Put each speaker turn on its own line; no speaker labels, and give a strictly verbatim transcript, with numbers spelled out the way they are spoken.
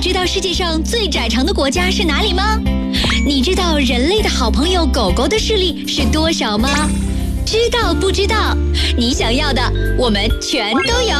知道世界上最窄长的国家是哪里吗？你知道人类的好朋友狗狗的视力是多少吗？知道不知道？你想要的，我们全都有。